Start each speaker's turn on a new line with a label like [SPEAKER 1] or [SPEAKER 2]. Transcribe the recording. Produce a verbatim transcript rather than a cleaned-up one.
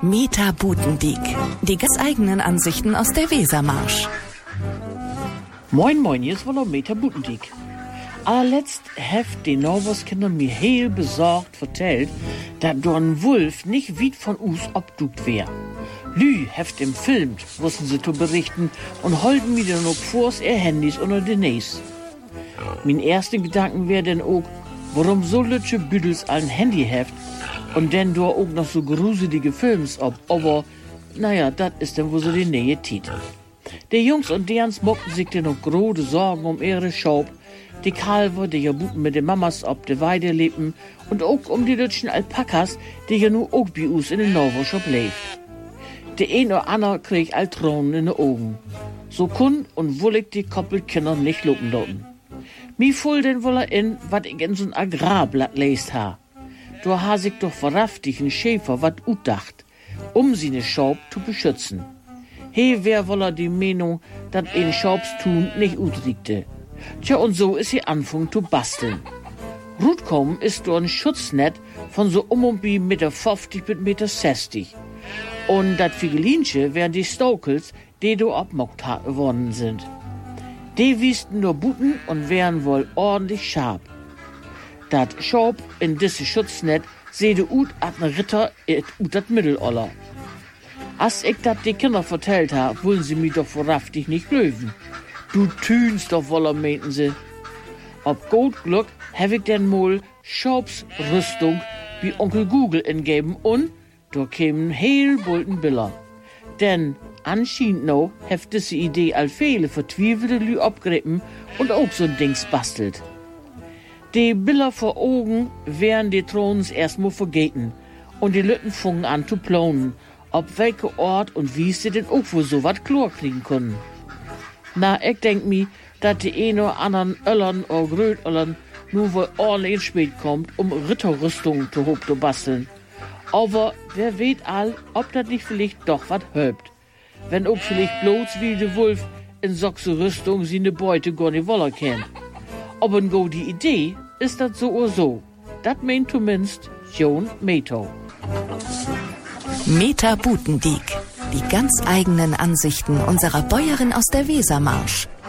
[SPEAKER 1] Meta Butendiek. Die ganz eigenen Ansichten aus der Wesermarsch.
[SPEAKER 2] Moin moin, hier ist wohl Meta Butendiek. Allerletzt heft die Norwoskinder mir heel besorgt vertellt, dass do ein Wolf nicht weit von us obdukt wär. Lü heft im Film, wussten sie zu berichten, und holden mir dann auch vors ihr Handys unter den Näs. Mein erster Gedanken wär denn auch, warum so lütsche Büdels ein Handy heft und denn do auch noch so gruselige Films ob, aber naja, dat ist denn wo so die Nähe tiet. Die Jungs und derens mockten sich denn noch grode Sorgen um ihre Schaub, die Kalver, die ja buten mit den Mamas ob de Weide lebten und auch um die lütschen Alpakas, die ja nu auch bei us in den Norwoscher lebt. Der ein oder andere krieg all Tränen in den Augen. So kun und wollig die Koppelkinder nicht lupen dorten. Mi full den woller in, wat ich in so'n Agrarblatt lest ha. Do ha sich doch verraftig ein Schäfer wat utdacht, um sie ne Schaub zu beschützen. He wär woller die Meinung, dat ein Schaubstun nicht utriegte. Tja, und so is sie anfang zu basteln. Rutkommen ist do ein Schutznet von so um und bi Meter fünfzig bis Meter sechzig. Und dat Figelinsche wären die Stokels, die do abmockt worden sind. Die wiesten nur Buten und wären wohl ordentlich scharf. Dat Schaub in disse Schutznet sehde ut at ne Ritter et ut dat Mitteloller. As ich dat die Kinder vertellt ha, wollen sie mi doch verraftig nicht löwen. Du tünst doch woller, meinten sie. Ob gut Glück hab ich denn mal Schaubs Rüstung wie Onkel Google ingeben und da kämen heel bulten Biller. Denn anscheinend no heft diese Idee all viele vertwiefelte Lü abgrippen und auch so'n Dings bastelt. Die Biller vor Augen wären die Throns erstmal vergeten und die Lütten fungen an zu planen, ob welche Ort und wie sie denn auch wohl so wat Chlor kriegen können. Na, ich denk mi, dat die ein oder anderen Öllern oder Grötöllern nur wohl ordentlich spät kommt, um Ritterrüstungen zu hoch zu basteln. Aber wer weet all, ob dat nicht vielleicht doch wat hölbt. Wenn auch vielleicht bloß wie de Wolf in soxe Rüstung sie ne Beute gar nicht woller kennt. Aber n go die Idee ist dat so oder so. Dat meint zumindest John Meto.
[SPEAKER 1] Meta Butendiek. Die ganz eigenen Ansichten unserer Bäuerin aus der Wesermarsch.